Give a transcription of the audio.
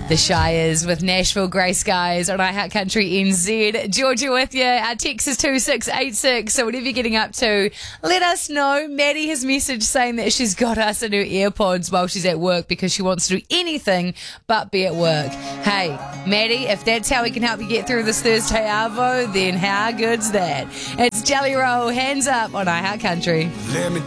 The Shires with Nashville Grey Skies on iHeart Country NZ. Georgia with you. Our text is 2686. So whatever you're getting up to, let us know. Maddie has messaged saying that she's got us in her AirPods while she's at work because she wants to do anything but be at work. Hey, Maddie, if that's how we can help you get through this Thursday Arvo, then how good's that? It's Jelly Roll, Hands Up on iHeart Country.